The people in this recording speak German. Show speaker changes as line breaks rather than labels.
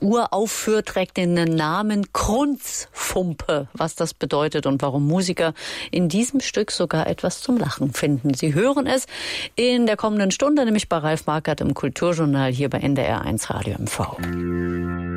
uraufführt, trägt den Namen Krunzfumpe. Was das bedeutet und warum Musiker in diesem Stück sogar etwas zum Lachen finden. Sie hören es in der kommenden Stunde, nämlich bei Ralf Markert im Kulturjournal hier bei NDR 1 Radio MV.